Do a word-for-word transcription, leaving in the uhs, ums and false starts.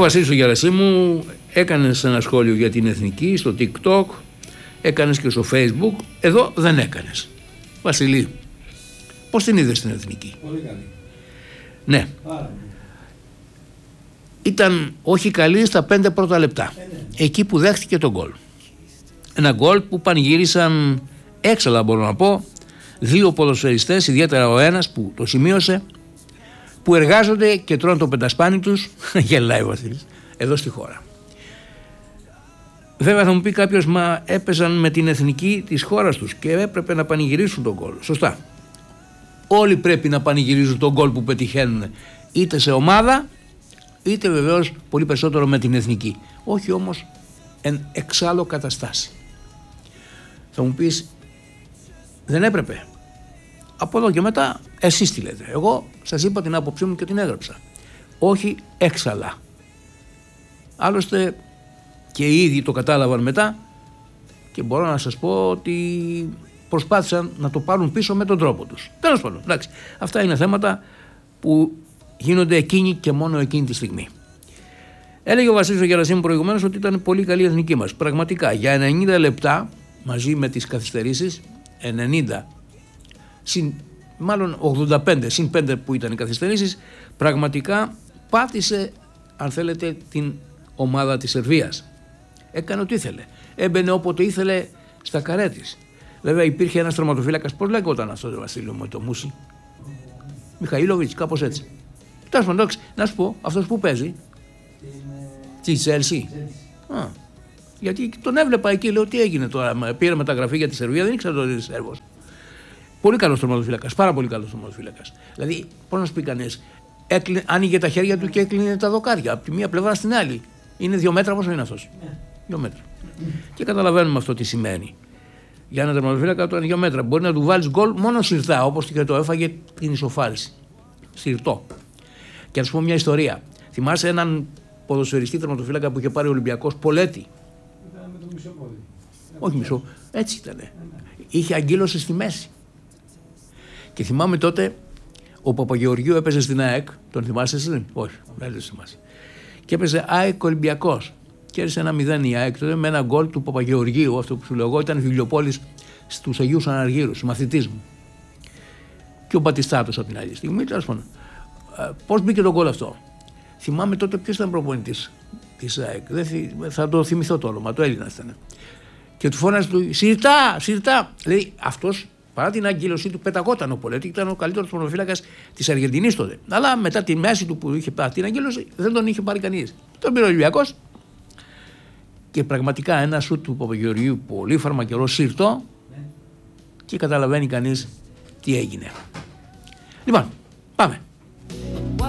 Βασίλης ο Γερασίμου, έκανες ένα σχόλιο για την Εθνική στο TikTok, έκανες και στο Facebook, εδώ δεν έκανες. Βασιλή, πώς την είδες την Εθνική? Πολύ καλή. Ναι. Άρα. Ήταν όχι καλή στα πέντε πρώτα λεπτά, Ε, ναι. εκεί που δέχτηκε τον γκολ. Ένα γκολ που πανηγύρισαν έξαλα, μπορώ να πω, δύο ποδοσφαιριστές, ιδιαίτερα ο ένας που το σημείωσε, που εργάζονται και τρώνε το πεντασπάνι τους, γελάει ο Βασίλης, εδώ στη χώρα. Βέβαια θα μου πει κάποιος, μα έπαιζαν με την εθνική της χώρας τους και έπρεπε να πανηγυρίσουν τον γκολ. Σωστά. Όλοι πρέπει να πανηγυρίζουν τον γκολ που πετυχαίνουν, είτε σε ομάδα, είτε βεβαίως πολύ περισσότερο με την εθνική. Όχι όμως εν εξάλλου καταστάσει. Θα μου πεις, δεν έπρεπε? Από εδώ και μετά εσείς τι λέτε? Εγώ σας είπα την άποψή μου και την έγραψα. Όχι έξαλα. Άλλωστε και οι ίδιοι το κατάλαβαν μετά και μπορώ να σας πω ότι προσπάθησαν να το πάρουν πίσω με τον τρόπο τους. Τέλος πάντων, εντάξει, αυτά είναι θέματα που γίνονται εκείνη και μόνο εκείνη τη στιγμή. Έλεγε ο Βασίλης ο Γερασίμου προηγουμένως ότι ήταν πολύ καλή η εθνική μας. Πραγματικά για ενενήντα λεπτά μαζί με τις καθυστερήσεις, ενενήντα συν, μάλλον ογδόντα πέντε συν πέντε που ήταν οι καθυστερήσεις, πραγματικά πάτησε, αν θέλετε, την ομάδα της Σερβίας. Έκανε ό,τι ήθελε. Έμπαινε όποτε ήθελε στα καρέ της. Βέβαια υπήρχε ένας τερματοφύλακας, πώς λέγονταν αυτό το Βασίλειο με το Μούσι? Μιχαήλοβιτς, κάπως έτσι. Τέλος πάντων, να σου πω, αυτός που παίζει στη Τσέλσι. Α, γιατί τον έβλεπα εκεί, λέω τι έγινε τώρα. Πήρε μεταγραφή για τη Σερβία, δεν ήξερα ότι είναι Σέρβος. Πολύ καλός τερματοφύλακας, πάρα πολύ καλός τερματοφύλακας. Δηλαδή, πώς να σου πει κανείς, άνοιγε τα χέρια του και έκλεινε τα δοκάρια από τη μία πλευρά στην άλλη. Είναι δύο μέτρα, πόσο είναι αυτός? Yeah. Δύο μέτρα. Mm. Και καταλαβαίνουμε αυτό τι σημαίνει. Για ένα τερματοφύλακα το είναι δύο μέτρα. Μπορεί να του βάλεις γκολ μόνο σιρτά, όπως και το έφαγε την ισοφάριση. Σιρτό. Και να σου πω μια ιστορία. Θυμάσαι έναν ποδοσφαιριστή τερματοφύλακα που είχε πάρει ο Ολυμπιακός, Πολέτη? Ήταν με το μισό πόδι. Όχι μισό, έτσι ήτανε. Είχε αγκύλωση στη μέση. Και θυμάμαι τότε ο Παπαγεωργίου έπαιζε στην ΑΕΚ. Τον θυμάσαι εσύ? Όχι, δεν το θυμάσαι. Και έπαιζε ΑΕΚ Ολυμπιακός. Κέρδισε ένα μηδέν η ΑΕΚ τότε με ένα γκολ του Παπαγεωργίου. Αυτό που σου λέω εγώ, ήταν Φιλιοπόλης στους Αγίους Αναργύρους, μαθητής μου. Και ο Μπατιστάτος από την άλλη στιγμή. Τέλος πάντων, πώς μπήκε το γκολ αυτό? Θυμάμαι τότε ποιος ήταν προπονητής της ΑΕΚ. Δεν θυ... Θα το θυμηθώ το όνομα, το Έλληνας ήταν. Και του φώναζε του, σιρτά, σιρτά. Δηλαδή αυτός, παρά την αγκύλωσή του, πεταγόταν ο Πολέτη, ήταν ο καλύτερος τερματοφύλακας της Αργεντινής τότε. Αλλά μετά τη μέση του που είχε πάρει την αγκύλωση, δεν τον είχε πάρει κανείς. Τον πήρε ο Ολυμπιακός και πραγματικά ένα σουτ του Παπαγεωργίου, πολύ φαρμακερό, σιρτό, και καταλαβαίνει κανείς τι έγινε. Λοιπόν, πάμε.